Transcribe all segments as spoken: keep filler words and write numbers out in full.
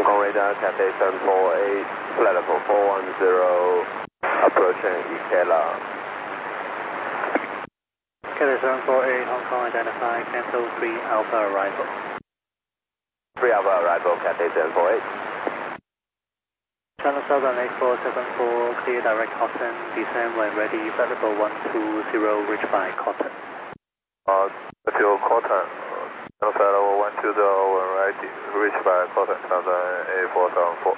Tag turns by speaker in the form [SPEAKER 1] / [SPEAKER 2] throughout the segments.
[SPEAKER 1] Kong radar, Cathay seven four eight, flight level four one zero, approaching Ikela.
[SPEAKER 2] Cathay seven four eight, Hong Kong identify, cancel three Alpha arrival.
[SPEAKER 1] three Alpha arrival, Cathay seven four eight.
[SPEAKER 2] Channel Southern eight four seven four, clear direct Cotton, descend when ready, flight level one two zero, reach by Cotton.
[SPEAKER 1] Uh, to Cotton, channel flight level one two zero, when ready, reach by Cotton, Southern eight four seven four.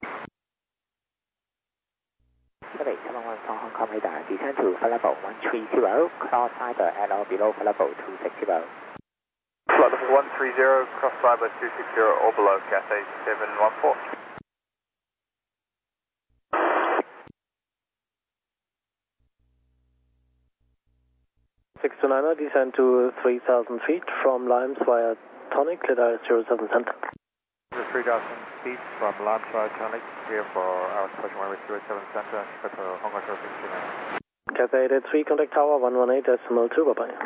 [SPEAKER 3] Survey seven one from Hong Kong radar, descend to flight level one three zero, cross fiber at or below flight level two six zero.
[SPEAKER 1] Flight level one three zero, cross fiber two six zero, or below, Cathay seven one four.
[SPEAKER 2] six two niner, descend to three thousand feet from Limes via Tonic, Lidar zero seven center.
[SPEAKER 4] three thousand feet from Limes via Tonic, clear for our approach runway zero seven center, Chicago, Hong Kong six two nine.
[SPEAKER 2] Cathay eight eight three, contact tower one one eight decimal two, bye bye.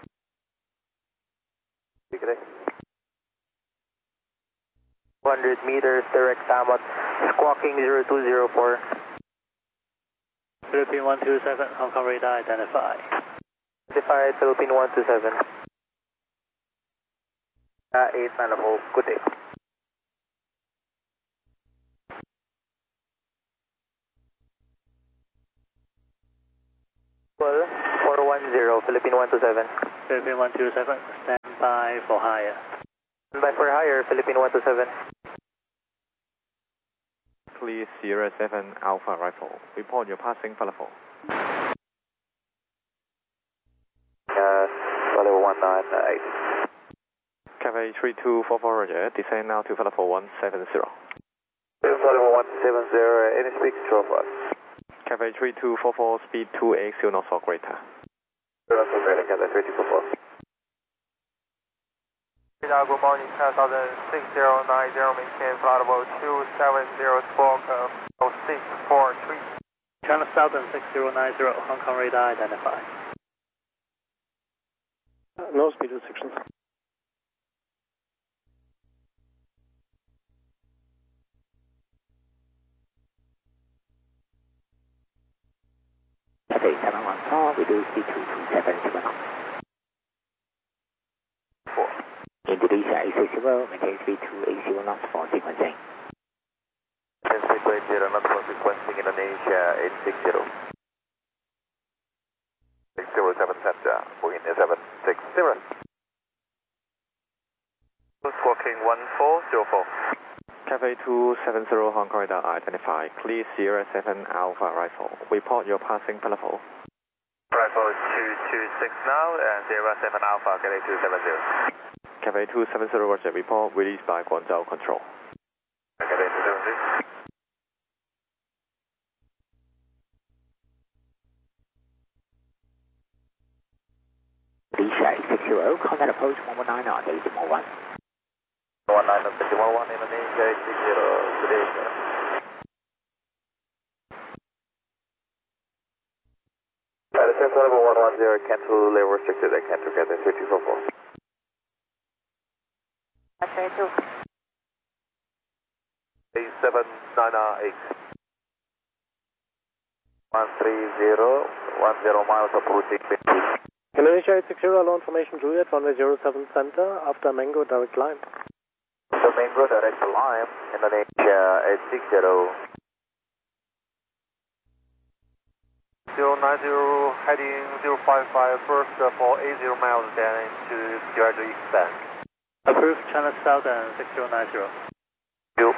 [SPEAKER 3] one hundred meters, direct downward, squawking zero two zero four.
[SPEAKER 2] Philippine one two seven, Hong Kong radar identify.
[SPEAKER 3] Identify Philippine one two seven. Uh, eight level, good day. Well, four one zero, Philippine one two seven.
[SPEAKER 2] Philippine one two seven, stand by for higher.
[SPEAKER 3] Stand by for higher, Philippine one two seven.
[SPEAKER 4] Clear Sierra seven Alpha rifle. Report your passing flight level.
[SPEAKER 1] Uh, flight level one nine eight.
[SPEAKER 4] Cathay three two four four, roger. Descend now to flight level one seven zero.
[SPEAKER 1] Flight level one seven zero, any speed control for us.
[SPEAKER 4] Cathay three two four four, speed two eight zero knots or greater.
[SPEAKER 1] Knots or greater, Cathay three two four four.
[SPEAKER 5] Good morning, China Southern six zero nine zero, maintain flight level two seven zero, squawk uh, six four three.
[SPEAKER 2] China Southern six zero nine zero, Hong Kong radar identify. No speed restrictions.
[SPEAKER 3] Cathay seven one four, we do speed two two seven zero knots.
[SPEAKER 1] four.
[SPEAKER 3] Indonesia eight six zero, maintain speed two eight zero knots for sequencing.
[SPEAKER 1] ten six eight zero, knots for sequencing, Indonesia eight six zero. six zero seven center, wind seven six zero. Squawking one four zero four.
[SPEAKER 4] Cathay two seven zero, Hong Kong radar identify. Clear Sierra seven Alpha rifle. Report your passing flight level.
[SPEAKER 1] Rifle two two six now, and Sierra seven Alpha, Cathay two seven zero.
[SPEAKER 4] Cathay two seven zero, roger. Report released by Guangzhou Control.
[SPEAKER 1] Cathay two seven zero.
[SPEAKER 3] Indonesia eight six zero, contact approach one one nine on decimal one.
[SPEAKER 1] one nine on decimal one, Indonesia eight six zero, good day, sir. Uh, descent level one one zero, cancel level restricted, I cancel Cathay three two four four.
[SPEAKER 3] Cathay two.
[SPEAKER 1] eight seven nine eight. one three zero, one zero miles approaching.
[SPEAKER 2] Indonesia eight six zero, low information Juliet, runway zero seven center, after Mango direct line.
[SPEAKER 1] The Mango direct line, Indonesia eight six zero.
[SPEAKER 5] zero nine zero, heading zero five five, first uh, for eight zero miles, then to gradually expand.
[SPEAKER 2] Approved China Southern six zero nine zero.
[SPEAKER 1] You.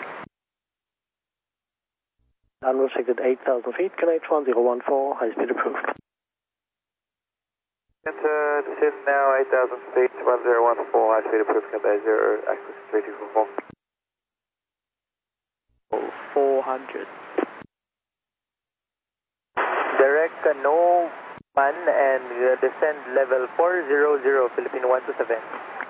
[SPEAKER 2] Unrestricted eight thousand feet, K H one zero one four, high speed approved.
[SPEAKER 1] Enter descend now eight thousand feet, one zero one four, high speed approved, Cathay zero, access three two four four.
[SPEAKER 2] four hundred.
[SPEAKER 3] Direct uh, no one and uh, descend level four zero zero, Philippine one two seven.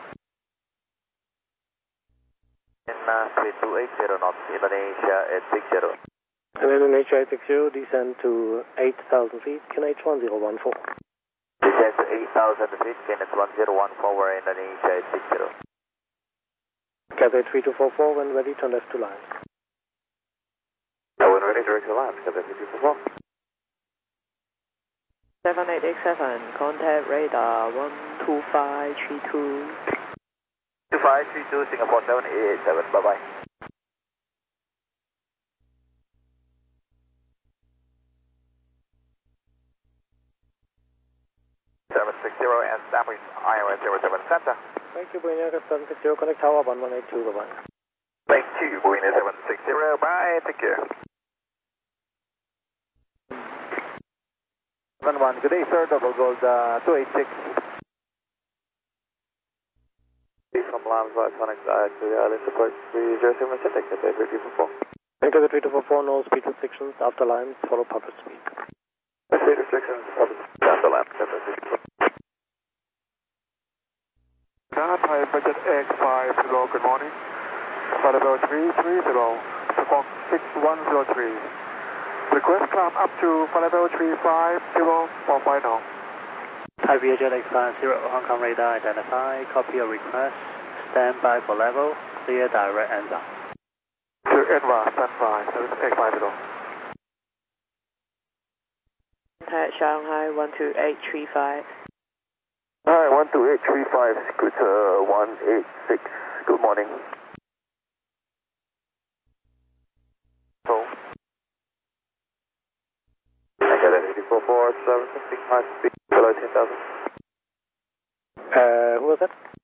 [SPEAKER 1] In uh, three two eight zero knots, Indonesia eight six zero.
[SPEAKER 2] And Indonesia eight six zero, descend to eight thousand feet, K H one zero one four.
[SPEAKER 1] Descend to eight thousand feet, K N H one zero one four, we're Indonesia eight six zero.
[SPEAKER 2] Cathay three two four four, when ready, turn left to line.
[SPEAKER 5] direct to Lime, Quebec three two four four.
[SPEAKER 6] seven eight eight seven, contact radar one two five three two.
[SPEAKER 5] two five three two, Singapore seven eight eight seven, bye bye. seven six zero and establish I O S zero seven center.
[SPEAKER 2] Thank you, Boeing seven six zero, connect tower one one eight two, bye bye.
[SPEAKER 5] Thank you, Boeing seven six zero, bye, take care. one one, good day sir, double gold uh, two eight six. From Lambs via Tonic uh, to the island support three zero seven center, Quebec three two four four.
[SPEAKER 2] Thank you, three two four four, no speed restrictions after lines, follow public speed.
[SPEAKER 5] Speed restrictions after lines, Quebec three two four four.
[SPEAKER 4] Thai budget X five zero, good morning. Flight level three three zero, Squawk six one zero three. Request climb up to flight level three five zero for final.
[SPEAKER 7] Thai Vietjet X five zero, Hong Kong radar identify, copy your request, stand by for level, clear direct and down.
[SPEAKER 4] To Edward, stand by, X five zero.
[SPEAKER 6] Contact Shanghai one two eight three five.
[SPEAKER 5] Hi, one two eight three five, Scooter one eight six, good morning. So, I got a three four four seven six five speed below ten thousand.
[SPEAKER 2] Uh, who was that?